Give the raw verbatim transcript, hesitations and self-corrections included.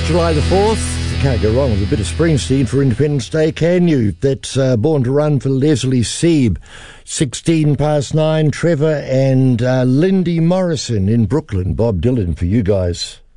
July the fourth. You can't go wrong with a bit of Springsteen for Independence Day, can you? That's uh, Born to Run for Leslie Sieb. sixteen past nine, Trevor and uh, Lindy Morrison in Brooklyn. Bob Dylan for you guys.